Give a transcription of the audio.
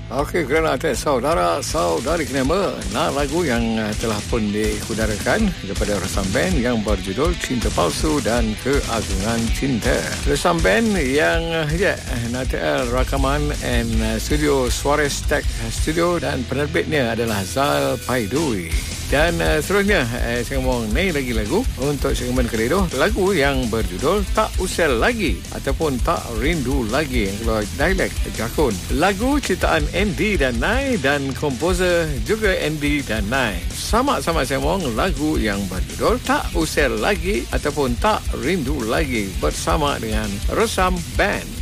Okey, kerana saudara-saudari kenapa nak lagu yang telah pun diudarakan daripada Resam Band yang berjudul Cinta Palsu dan Keagungan Cinta. Resam Band yang NATL rakaman and studio Suarez Tech Studio dan penerbitnya adalah Zal Paidui. Dan seterusnya saya mau naik lagi lagu untuk segmen Keredo, lagu yang berjudul Tak Usel Lagi ataupun Tak Rindu Lagi kalau dialek Jakun. Lagu ciptaan Andy dan Nai dan komposer juga Andy dan Nai. Sama-sama saya mau lagu yang berjudul Tak Usel Lagi ataupun Tak Rindu Lagi bersama dengan Resam Band.